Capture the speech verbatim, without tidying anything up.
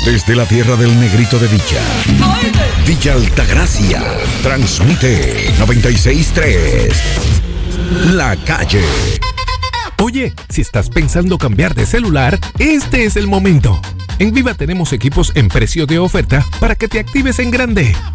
Desde la tierra del negrito de Villa, Villa Altagracia, transmite noventa y seis punto tres. La Calle. Oye, si estás pensando cambiar de celular, este es el momento. En Viva tenemos equipos en precio de oferta para que te actives en grande.